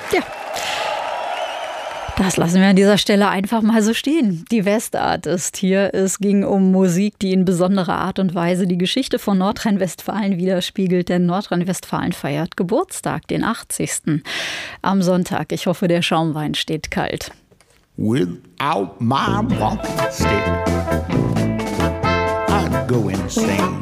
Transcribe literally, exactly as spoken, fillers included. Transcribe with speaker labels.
Speaker 1: Ja. Das lassen wir an dieser Stelle einfach mal so stehen. Die Westart ist hier. Es ging um Musik, die in besonderer Art und Weise die Geschichte von Nordrhein-Westfalen widerspiegelt. Denn Nordrhein-Westfalen feiert Geburtstag, den achtzigsten am Sonntag. Ich hoffe, der Schaumwein steht kalt.
Speaker 2: Without my walking stick, I'd go insane.